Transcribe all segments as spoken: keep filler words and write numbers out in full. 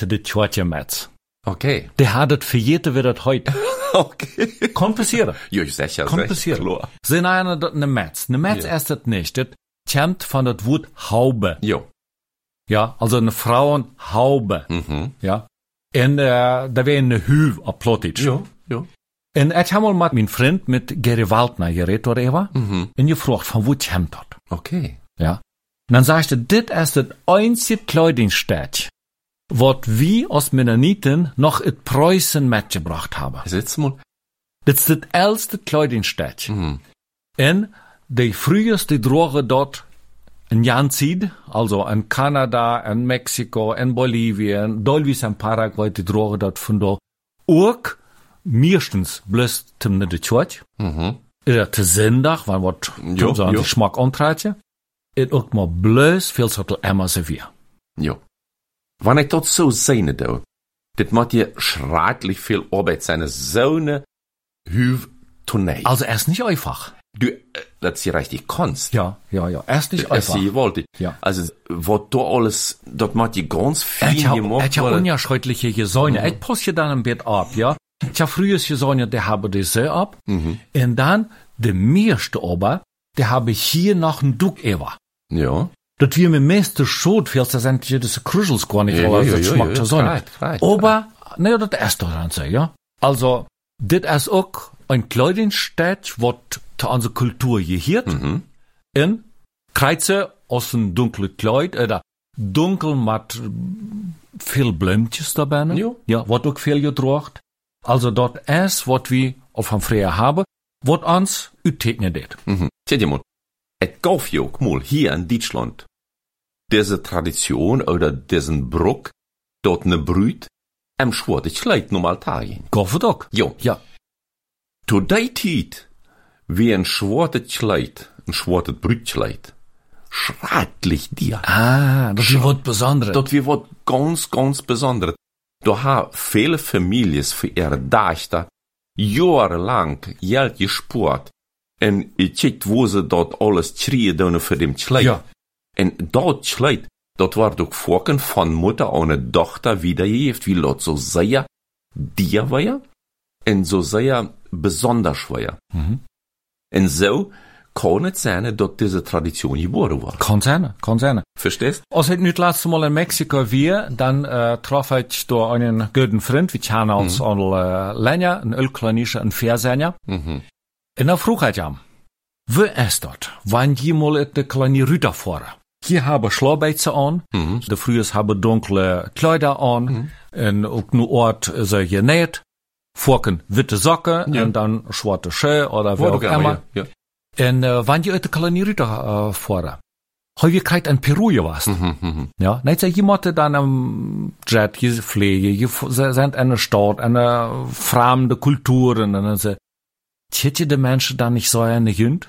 heette de Tjotje Metz. Okay. Der hat het verjeten wie dat heute. Okay. Kon passieren. Jo, ich sag ja, Kon sag, passieren. klar. Sie nennen dat ne Metz. Ne Metz Ja. ist das nicht. Das kommt von dat Wort Haube. Jo. Ja, also eine Frauenhaube. Mhm. Ja. En uh, da wäre eine Hüv auf Plotitsch. Jo, jo. En ich habe mal mit meinem Freund, mit Gary Waldner, geredet, oder Eva, Mhm. und gefragt, von wo kommt das? Okay. Ja. Und dann sagte, dit ist das einzige Kleidungsstück, was wir aus Mennoniten noch in Preußen mitgebracht haben. Sitz mal. Das ist das älteste Kleidungsstück. Mhm. Und die früheste drogen dort in Janzid, also in Kanada, in Mexiko, in Bolivien, dolvis in Paraguay, die drogen dort von da auch meistens bloß zum de Tjotje. Mhm. Oder te Zindag, wann wat Jo, so an jo. die Schmack antreitje. En ook maar bloos veel soorten emmer servier. Jo. Wann ich dort so sehne, da, das macht dir schrecklich viel Arbeit, seine Söhne, Hüv, Tournee. Also er ist nicht einfach. Du, äh, das ist ja richtig Kunst. Ja, ja, ja. Er ist nicht Das einfach. sie wollte. Ja. Also, was da alles, das macht die ganz Er viel hat gemacht. ja weil- unjahrschreitliche Gesäune. Ich passe je dann ein bisschen ab, ja. Ich habe früher Gesäune, der habe die so ab. Mhm. Und dann, der meiste aber, der habe hier noch ein Duck ever. Ja. Das wir mir meiste schot, viel da sind die diese Krüschels gar nicht, Ja, weil ja, das ja, schmeckt ja, so right, nicht. right, Aber, ne, das ist doch dann so, ja. Also, das ist auch ein Kleidungsstück, was zu unserer Kultur gehört. Mhm. In Kreuze aus einem dunklen Kleid, oder dunkel mit viel Blümtjes dabei. Ja. Ja, was auch viel getragen. Also, dort ist, was wir auf dem Freie haben, was uns uthegnen det. Mhm. Seht ihr mal, es gab ja auch mal hier in Deutschland diese Tradition oder diesen Bruck, dort ne Brüt am schwarzen Kleid normal tagen. Goffe doch. Jo. Ja. Zu der Zeit, wie ein schwarzes Kleid, ein schwarzes Brütkleid, schrecklich dir. Ah, das ist was Besonderes. Dat wir wat ganz, ganz Besonderes. Da haben viele Familien für ihre Dächter jahrelang Geld gespart. Und ich check, wo sie dort alles schreien für dem Kleid. Ja. Und dort Kleid, dort war doch Vorken von Mutter ohne Tochter wiedergegeben, wie lot so sehr dir war ja, und so sehr besonders schwer. Mhm. Und so kann es sein, dass diese Tradition geboren war. Kann sein, kann sein. Verstehst? Als ich nicht letzte Mal in Mexiko war, dann äh, traf ich da einen guten Freund, wir kennen uns mhm. alle äh, länger, ein Ölkleinischer, ein Versänger. Mhm. Und dann frug ich ihn, wo ist das? Wann die mal in die kleine Rüder fahren? Hier haben Schlaubeitze an, Mhm. die früher haben dunkle Kleider an, Mhm. und auch nur Ort so genäht, vorken witte Socken, Ja. und dann schwarze Schuhe oder wie War auch doch immer. ja. En uh, wanneer je uit de kleine Rüder uh, voeren, heb je krijgt een Peru geweest. Mhm, mhm. Ja, net zei iemand dan een jet gevliegen, je zijn in een stad, een vreemde culturen, en dan ze, zit je de mensen dan niet zo aan de jund?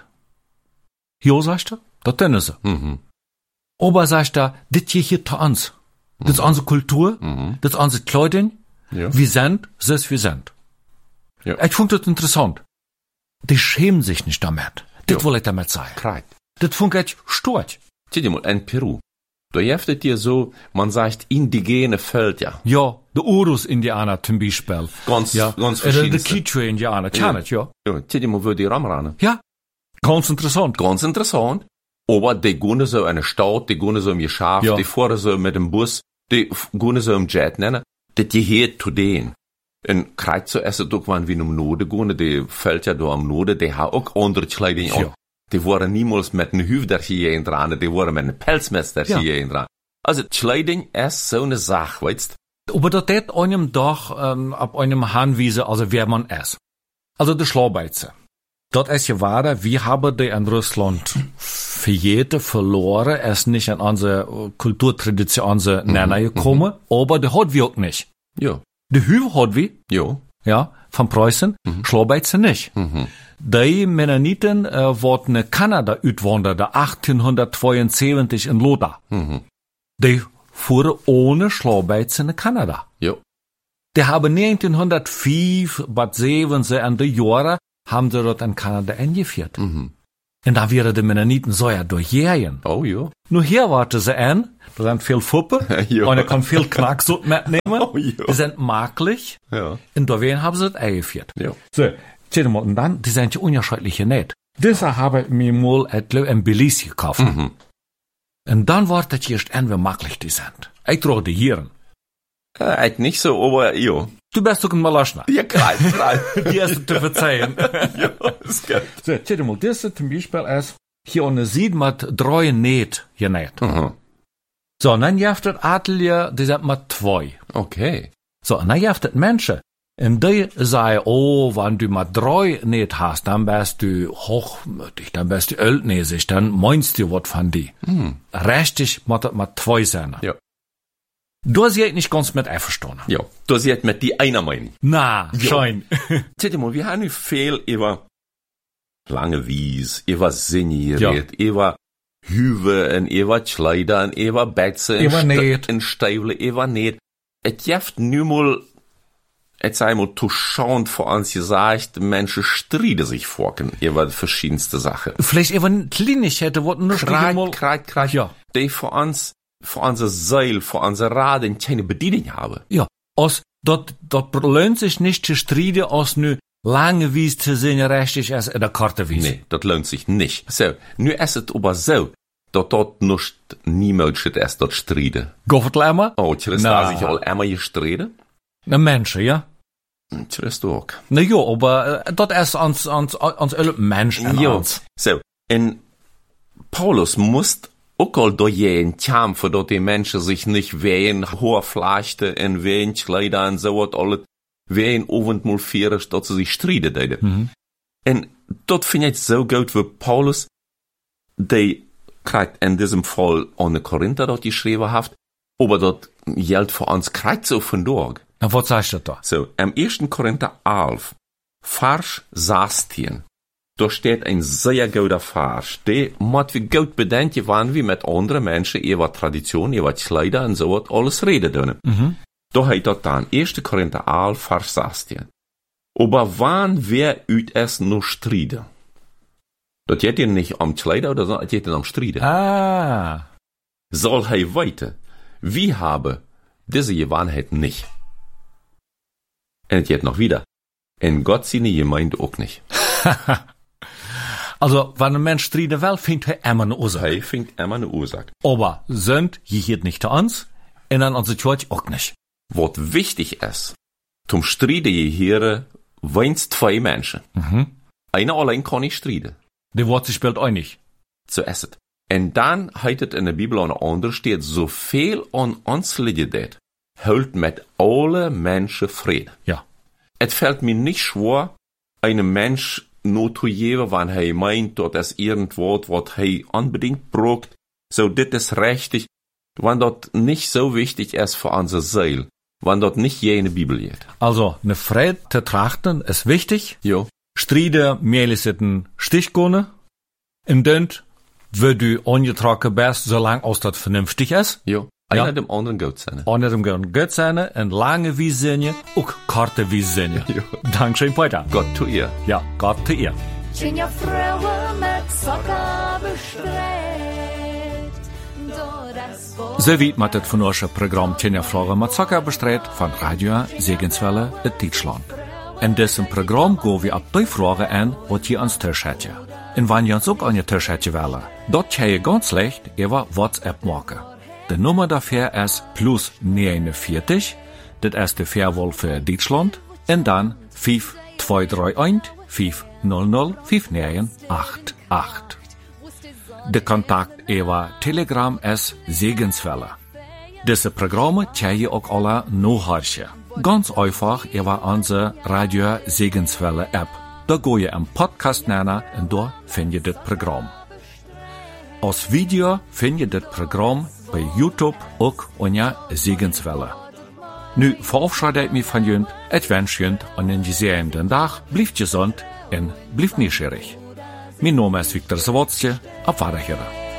Jo, sagst du, dat kennen ze. Mhm. Aber sagst du, dit hier hier zu uns. Das ist unsere Kultur, Mhm. das ist unsere Kleidung, Ja. wir sind, so wie wir sind. Ja. Ich fand das interessant. Die schämen sich nicht damit. Das Ja. will ich damit sagen. Kreit. Das fand ich stört. Seht ihr mal, in Peru, da jeftet dir so, man sagt, indigene Völker. Ja, der Urus-Indianer zum Beispiel. Ganz, Ja, ganz oder der verschiedenste. Quechua-Indianer, kann Ja. ich, ja. Ja, seht ihr mal, wo die ramranen. Ja, ganz interessant. Ganz interessant. Aber die gehen so in eine Stadt, die gehen so im Geschäft, Ja. die fahren so mit dem Bus, die f- gehen so im Jet nennen. Das gehört zu denen. Und kreit so essen doch, wenn wir um Norden gehen, die Völker da am Norden, die haben auch andere Kleidung an. Ja. Die waren niemals mit einem Hüfter hier dran, die waren mit einem Pelzmesser Ja. hier dran. Also, Kleidung ist so eine Sache, weißt du? Aber das hat einem doch ähm, ab einem Handwiese, also wer man ist. Also die Schlaubeitze. Das ist ja wahr, wir haben die in Russland verjährte verloren, ist nicht an unsere Kulturtradition, unsere Nenner gekommen, aber die hat wir auch nicht. Ja. Die Hüve hat wir, Ja. ja, von Preußen, mhm. Schlaubeitze nicht. Mhm. Die Mennoniten äh, wurden in Kanada uitwandert, achtzehnhundertzweiundsiebzig in Lodha. Mhm. Die fuhren ohne Schlaubeitze in Kanada. Ja. Die haben neunzehnhundertvier, bis sieben, so an die Jahre, haben sie dort in Kanada eingeführt. Mhm. En dan werden de Mennoniten zo ja doorjägen. Oh ja. Nu hier warten ze aan. Er zijn veel fuppen. Ja. En er kan veel knakzoet metnemen. Oh ja. Die zijn makkelijk. Ja. En doorheen hebben ze het eingeführt. Ja. So, tja mal, und dann, die sind ja unterschiedliche nicht. Diese habe ich mir mal etwa in Belize gekauft. Mhm. Und dann war das erst ein, wie makkelijk die sind. Ich trage die hier. Äh, echt nicht so, aber ja. Du bist doch ein Malaschner. Ja, klar, klar. Die erste zu verzeihen. Ja, ist gut. So, tja mal, das ist zum Beispiel ist, hier ohne Sied mit drei Näht genäht. Mhm. So, und dann gibt es Atelier, die sind mit zwei. Okay. So, und dann gibt es Menschen, und die sagen, oh, wenn du mit drei Näht hast, dann bist du hochmütig, dann bist du ältnäsig, dann meinst du was von die. Mhm. Richtig muss das mit zwei sein. Ja. Du hast nicht ganz mit einverstanden. Ja, du siehst mit die einer Meinung. Na, Ja. schein. Seht mal, wir haben nu viel über lange Wies, über Sinne Ja. geredet, über Hüwe und über Kleider und über Betze und Über Sta- Näht. und Stiefel, über Näht. Es gibt nu mal, jetzt einmal touchant vor uns gesagt, Menschen streiten sich vorken über verschiedenste Sachen. Vielleicht eben Kleinigkeit, hätte, was nur Kreit, mal. kreit, kreit. Ja. Die vor uns, vor unser Seil, vor unser Raden keine Bedienung haben. Ja. Aus, dort, dort lohnt sich nicht zu streiten, aus nu lange Wies zu sehen, richtig als in der Karte Wies. Nee, dat lohnt sich nicht. So, nu is het aber so, dat dat nicht niemals ist, dat strijden. Goffert Lämmer? Oh, tjus Na. da sich all immer gestreden? Na Menschen, ja. Tjus du ook. Na ja, aber äh, das ist ans, ans, ans alle Menschen. Ja. ans. So, en Paulus musst ook al door je kämpfen, dat die Menschen sich nicht wehen, Haarflechte en wehen Kleider en so wat alles, wehen ovendmal vierisch, dat ze sich strijden deden. Mhm. En dat vind ik zo goed wie Paulus, die krijgt in diesem Fall an de Korinther dat geschrieben haft, aber dat geldt für uns krijgt so von dort. Na, was sagst du da? So, am ersten Korinther elf, Vers sechzehn, da steht ein sehr guter Vers, der mat wie gut bedenkt waren wie mit anderen Menschen über Tradition, über Kleider und so wat alles reden dürfen. Mhm. Da heißt das dann, ersten Korinther elf, Vers sechzehn. Aber wann wer üt es nur Stride? Das geht ja nicht am Kleider, oder so, das geht am Stride. Ah. Soll er weiter? Wie habe diese Gewohnheit nicht? Und es geht noch wieder. In Gott seine Gemeinde auch nicht. Also, wenn ein Mensch streiten will, findet er immer eine Ursache. Er findet immer eine Ursache. Aber sind gehört nicht zu uns, und an unsere Kirche auch nicht. Was wichtig ist, zum Stride hier weinst zwei Menschen. Mhm. Einer allein kann nicht streiten. Die Worte spielt auch nicht. So ist es. Und dann heißt es in der Bibel an der anderen steht, so viel an uns liegt, hält mit alle Menschen Frieden. Ja. Es fällt mir nicht schwer, einem Mensch nur zu geben, wenn er meint, dass es irgendwo, was er unbedingt braucht, so das ist richtig, wenn das nicht so wichtig ist für unsere Seele, wenn das nicht jene Bibel geht. Also, eine Friede zu trachten ist wichtig. Ja. Stride, mehr ist ein Stichgone. Und dann, wenn du angetragen bist, solange aus das vernünftig ist. Ja. Einer Ja. dem anderen gut sein. Einer dem gehen gut sein, und lange wie Sinne, auch Karte wie Sinne. Ja. Dankeschön, Peter. Gott zu ihr. Ja, Gott zu ihr. Tjen jag fröer med socker bestreut. Då das Wort So weit mit das von unserem Programm Tjenja Flora mit Zucker bestreut von Radio Segenswelle in Deutschland. In diesem Programm gehen wir ab die Fragen an, was ihr ans Tisch hättet. Und wenn ihr uns auch an ihr Tisch hättet wollen, dort könnt ihr ganz leicht über WhatsApp machen. Die Nummer dafür ist plus neunundvierzig, das ist die Fairwall für Deutschland, und dann fünf zwei drei eins fünf null null fünf neun acht acht. Der Kontakt über Telegram ist Segenswelle. Diese Programme könnt ihr auch alle nachhören. Ganz einfach über unsere Radio Segenswelle App. Da geht ihr im Podcast nennen und da findet ihr das Programm. Als Video findet ihr das Programm bei YouTube auch unter Segenswelle. Nu verabschiede ich mich von Jünd, ich wünsche Jünd einen gesegneten Tag, bleibt gesund und bleibt neugierig. Mein Name ist Viktor Zawodski, auf Wiederhören.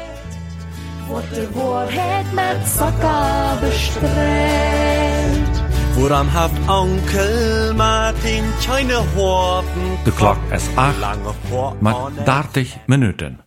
wurde Wahrheit mit socker bestreut. Woran habt Onkel Martin keine Horten? De klok is acht Lange vor met dertig minuten.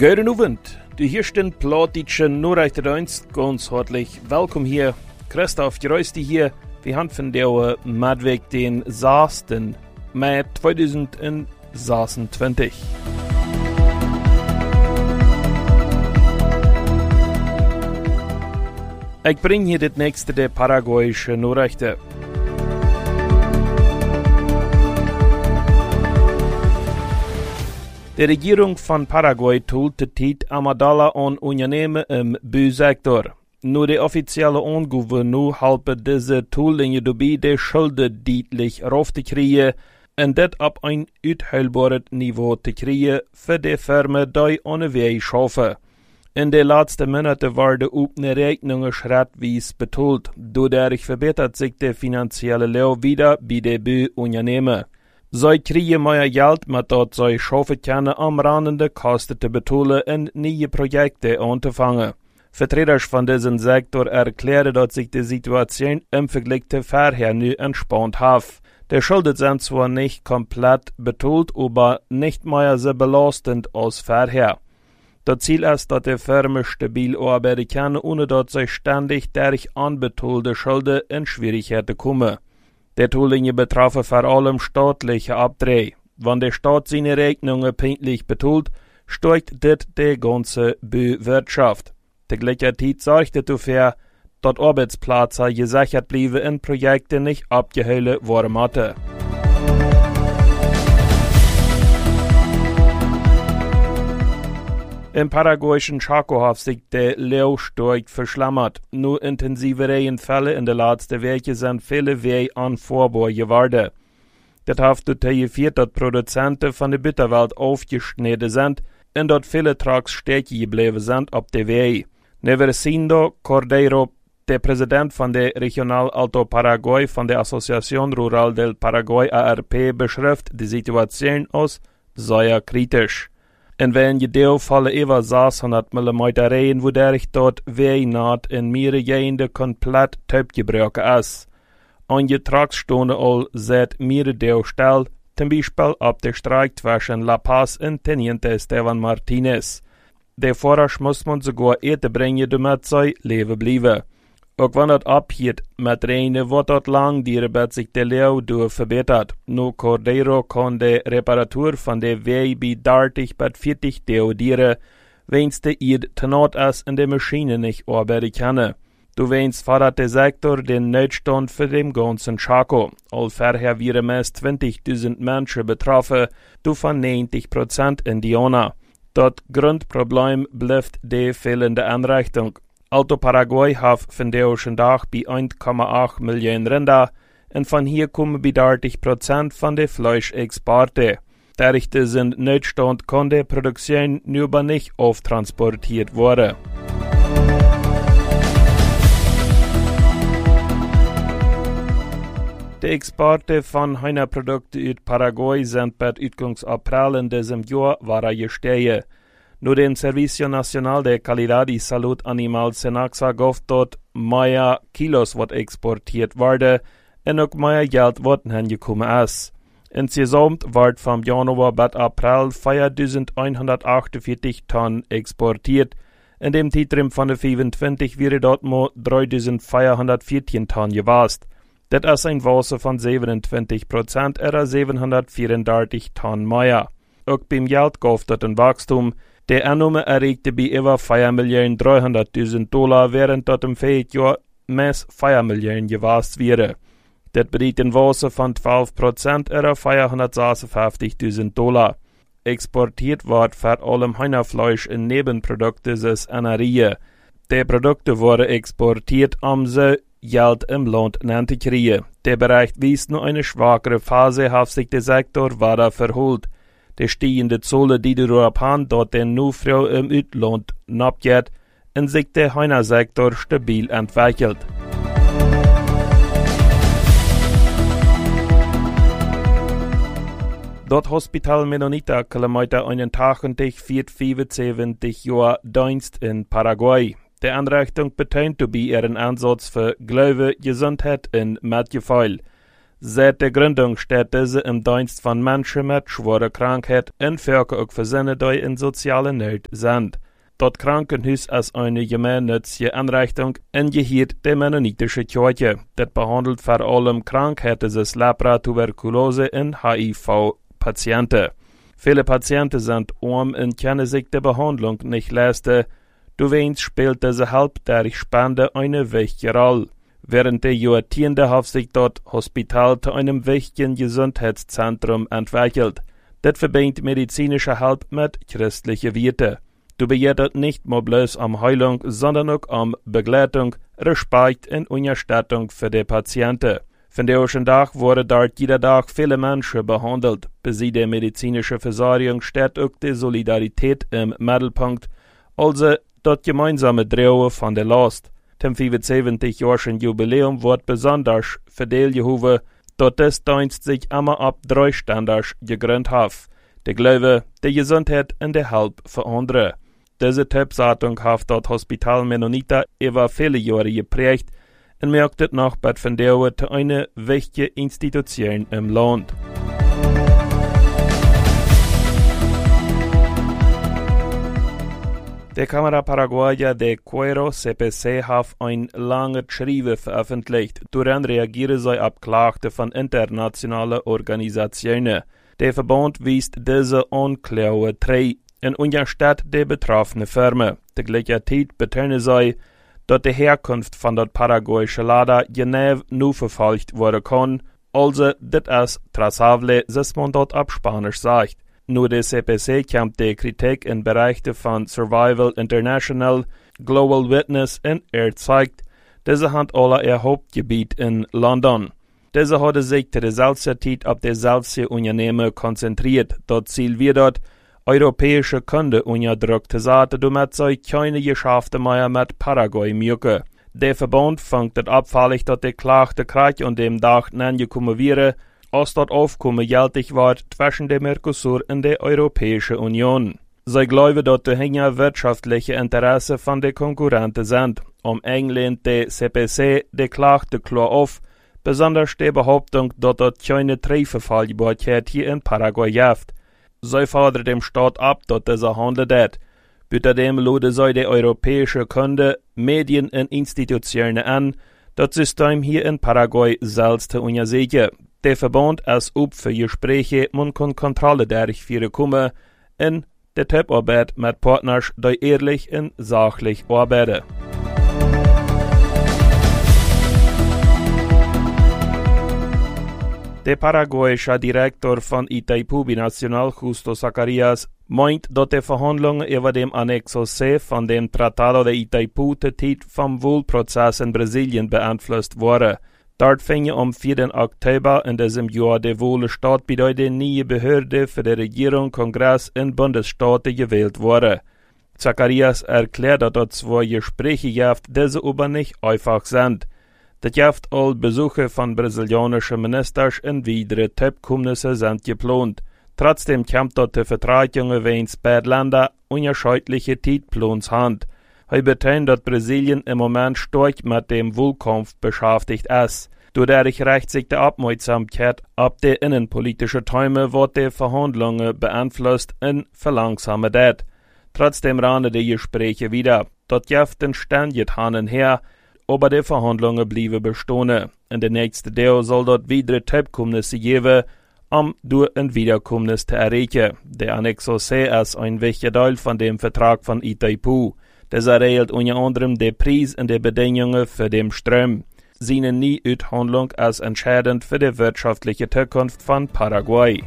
Guten Abend. Du hörst den Plattdeutschen Nachrichtendienst. Ganz herzlich willkommen hier. Christoph Gereusti hier. Wir haben von der Madweg den sechsten Mai zwanzig sechsundzwanzig. Ich bringe hier das nächste der paraguayische Nachrichten. Die Regierung von Paraguay tut Tit Amadala an Unternehmen im Bausektor. Nur die offizielle Angaben helfen diese Toollinge dabei, die Schulden deutlich raufzukriegen und das auf ein utheilbares Niveau zu kriegen für die Firmen, die ohne Weg schaffen. In den letzten Monaten werden offene Rechnungen schrittweise betont. Dadurch verbessert sich die finanzielle Lage wieder bei den Bauunternehmen. Sie kriegen mehr Geld, mit das sie schaffen können, am Rande Kosten zu bezahlen und neue Projekte anzufangen. Vertreter von diesem Sektor erklären, dass sich die Situation im Vergleich zu vorher nu entspannt hat. Die Schulden sind zwar nicht komplett betont, aber nicht mehr so belastend als vorher. Das Ziel ist, dass die Firmen stabil arbeiten können, ohne dass sie ständig durch anbettelte Schulden in Schwierigkeiten kommen. Die Toollinge betreffen vor allem staatliche Abträge. Wenn der Staat seine Rechnungen pünktlich betont, steigt das die ganze Bauwirtschaft. Die gleiche Zeit sorgt dafür, dass Arbeitsplätze gesichert bleiben und Projekte nicht abgehalten werden müssen. Im paraguayischen Chaco hat sich der Leo stark verschlammert. Nur intensive Regenfälle in den letzten Wochen sind viele Wege anfahrbar geworden. Das hat dazu geführt, dass Produzenten von der Bitterwelt aufgeschnitten sind und dass viele Trucks stecken geblieben sind auf der Wege. Neversindo Cordeiro, der Präsident von der Regional Alto Paraguay von der Asociación Rural del Paraguay A R P, beschreibt die Situation als sehr kritisch. En wenn je deel vallen über sechshundert Millimeter Regen, wodurch dort Weihnacht in mehrere Gegenden komplett taubgebrochen ist. Einige Trucks stehen all seit mehrere Deel still, zum Beispiel auf der Strecke zwischen La Paz und Teniente Esteban Martinez. Der Fahrer muss man sogar Eten bringen, damit sie leben bleiben. Auch wenn das abgeht mit Regen, wird das lang dauern, bis sich der Leo durch verbessert. Nur Cordeiro kann die Reparatur von der Wege bei dreißig bis vierzig dauern, wenn es der Erd zu Not ist und die Maschine nicht arbeiten kann. Du weinst fordert der Sektor den Notstand für den ganzen Chaco. All vorher wären meist zwanzigtausend Menschen betroffen, du von neunzig Prozent Indianer. Das Grundproblem bleibt die fehlende Einrichtung. Alto Paraguay hat von der Tag bei eins Komma acht Millionen Rinder und von hier kommen bei dreißig Prozent von den Fleischexporten. Dadurch sind Notstand kann die Produktion nur aber nicht auftransportiert werden. Die Exporte von Hühnerprodukten aus Paraguay sind per Utgangs April in diesem Jahr waren gestiegen. Nur dem Servicio Nacional de Calidad y Salud Animal Senaxa gehofft dort mehr Kilos wird exportiert werden und auch mehr Geld wird hingekommen ist. Insgesamt wird vom Januar bis April viertausendeinhundertachtundvierzig Tonnen exportiert. In dem Zeitraum von der fünfundzwanzig wäre dort nur dreitausendvierhundertvierzehn Tonnen gewesen. Das ist ein Wachstum von siebenundzwanzig Prozent oder siebenhundertvierunddreißig Tonnen mehr. Auch beim Geld gehofft dort ein Wachstum. Der Annahme erregte bei über vier Millionen dreihunderttausend Dollar, während dort im Jahr mehr vier Millionen gewesen wäre. Das bedeutet ein Wachstum von zwölf Prozent oder vierhundertsechsundfünfzigtausend Dollar. Exportiert wird vor allem Hühnerfleisch und Nebenprodukte des Annerie. Die Produkte wurden exportiert, um sie Geld im Land zu kriegen. Der Bereich wies nur eine schwachere Phase, hat sich der Sektor weiter verholt. Die steigende Zölle, die die Europäer dort den Nufrau im Ausland abgeht, und sich der Hühnersektor stabil entwickelt. Das Hospital Menonita Kilometer einundachtzig führt fünfundsiebzig Jahre Dienst in Paraguay. Die Einrichtung betont dabei ihren Ansatz für Glaube, Gesundheit und Mitgefühl. Seit der Gründung steht diese im Dienst von Menschen mit schwerer Krankheit und Völker auch für Sinne, die in soziale Not sind. Das Krankenhaus ist eine gemeinnützige Einrichtung ingehört der mennonitische Kirche. Das behandelt vor allem Krankheiten wie Lepra, Tuberkulose und H I V-Patienten. Viele Patienten sind arm und können sich die Behandlung nicht leisten. Deswegen spielt diese halbjährige Spende eine wichtige Rolle. Während der Jahrzehnte hat sich dort Hospital zu einem wichtigen Gesundheitszentrum entwickelt. Das verbindet medizinische Hilfe mit christlichen Werten. Dabei geht es nicht nur bloß um Heilung, sondern auch um Begleitung, Respekt und Unterstützung für die Patienten. Von der ersten Tag wurden dort jeder Tag viele Menschen behandelt. Bei der medizinischen Versorgung steht auch die Solidarität im Mittelpunkt, also das gemeinsame Drehen von der Last. Zum fünfundsiebzig-jährigen Jubiläum wird besonders für die gehoben, dass das Dienst sich immer ab drei Standards gegründet hat. Der Glaube, die Gesundheit und der Hilfe für andere. Diese Tippsatzung hat das Hospital Mennonita über viele Jahre geprägt und merkt es noch bei von der zu einer wichtigen Institution im Land. Der Cámara Paraguaya de Cuero C P C hat ein langes Schreiben veröffentlicht, daran reagieren sie auf Klagen von internationalen Organisationen. Der Verband weist diese Anklagen drei und unterstellt die betroffenen Firmen. Der gleichzeitig betonen sie, dass die Herkunft von der paraguayischen Lada genau nur verfolgt werden kann, also das ist traçable, dass man dort auf Spanisch sagt. Nur der C P C kommt die Kritik in Bereichen von Survival International, Global Witness und er zeigt, diese hat alle ihr Hauptgebiet in London. Diese hat sich zu der selben Zeit auf die selben Unternehmen konzentriert. Das Ziel wird dort, europäische Kunden unterdrückt zu sein, damit sie keine Geschäfte mehr mit Paraguay machen. Der Verband fängt es abfällig, dass die Klage Krieg und dem Tag angekommen wäre, als das Aufkommen geltig wird zwischen dem Mercosur und der Europäischen Union. Sie glauben, dass die Hänger wirtschaftliche Interessen von den Konkurrenten sind. Um England der C P C die Klage klar auf, besonders die Behauptung, dass es keine Trefverfallbarkeit hier in Paraguay gibt. Sie fordern dem Staat ab, dass dieser handelt hat. Außerdem laden sie die europäischen Kunden, Medien und Institutionen an, das System hier in Paraguay selbst zu untersuchen. Der Verband ist up für Gespräche, man kann Kontrolle dadurch führen und der Tipparbeit mit Partners, die ehrlich und sachlich arbeiten. Der paraguayische Direktor von Itaipu Binacional, Justo Zacarias, meint, dass die Verhandlungen über dem Annexo C von dem Tratado de Itaipu zur Zeit vom Wahlprozess in Brasilien beeinflusst wurden. Dort fing am vierten Oktober in diesem Jahr die Wahl statt, bei der die neue Behörde für die Regierung, Kongress und Bundesstaaten gewählt wurde. Zacarias erklärt, dass dort zwei Gespräche gibt, diese aber nicht einfach sind. Das gibt all Besuche von brasilianischen Ministern und weitere Tippkommnisse sind geplant. Trotzdem kommt dort die Vertretungen wegen beiden Ländern unterschiedliche Zeitplans hand. Er betont, dass Brasilien im Moment stark mit dem Wahlkampf beschäftigt ist. Dadurch reicht sich die Aufmerksamkeit auf die innenpolitischen Themen, was die Verhandlungen beeinflusst und verlangsamt hat. Trotzdem rannen die Gespräche wieder. Dort gibt es ständig hin und her, aber die Verhandlungen bleiben bestehen. In der nächsten Jahr soll dort weitere Tippkommnisse geben, um durch ein Wiederkommnis zu erreichen. Der Annexo C ist ein wichtiger Teil von dem Vertrag von Itaipu. Dieser regelt unter anderem den Preis und die Bedingungen für den Strom. Seine Nie-Uithandlung ist entscheidend für die wirtschaftliche Zukunft von Paraguay.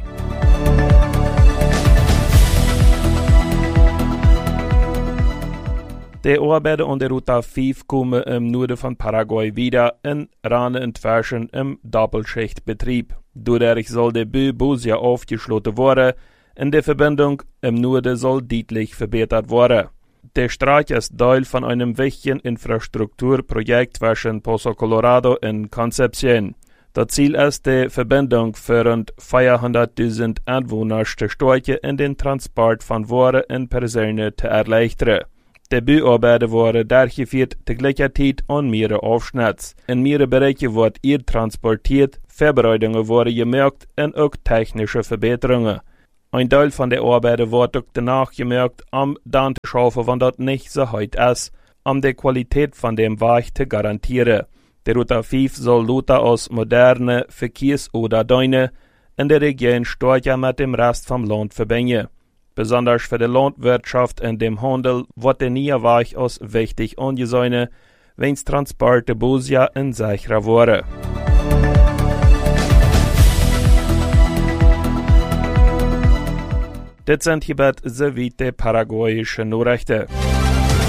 Die Arbeiten an der Route fünf kommen im Norden von Paraguay wieder in Rane entwischen im Doppelschichtbetrieb. Dadurch soll der Bö-Busia aufgeschlossen werden und die Verbindung im Norden soll deutlich verbessert werden. Der Streik ist Teil von einem wichtigen Infrastrukturprojekt zwischen Pozo Colorado und Concepción. Das Ziel ist, die Verbindung für rund vierhunderttausend Einwohner zu stärken und den Transport von Waren und Personen zu erleichtern. De Bauarbeiten worden durchgeführt tegelijkertijd aan mehrere Aufschnitts. In mehrere Bereiche wordt eer transportiert, Verbreitungen worden gemerkt en ook technische Verbesserungen. Ein Teil von der Arbeiten wird auch danach gemerkt, um dann zu schaffen, wenn das nicht so heute ist, um die Qualität von dem Weg zu garantieren. Der Route fünf soll Leute aus moderne Verkehrsoderdeine in der Region stärker mit dem Rest vom Land verbinden. Besonders für die Landwirtschaft und dem Handel wird der neue Weg als wichtig angesehen, wenn Transporte Bosia und sicherer waren. Das sind hierbei so wie die paraguayische Nachrichten.